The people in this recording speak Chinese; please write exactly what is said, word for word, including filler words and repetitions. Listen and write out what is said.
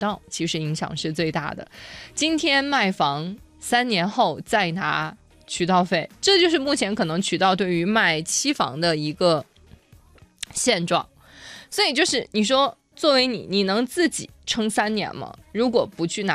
道其实影响是最大的。今天卖房，三年后再拿渠道费，这就是目前可能渠道对于卖期房的一个现状。所以就是你说作为你，你能自己撑三年吗？如果不去拿